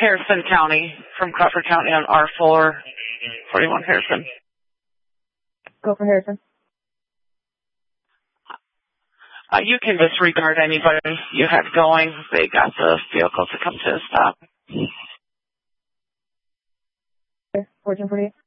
Harrison County, from Crawford County on R4, 41 Harrison. Go for Harrison. You can disregard anybody you had going. They got the vehicle to come to a stop. Okay, Fortune 48.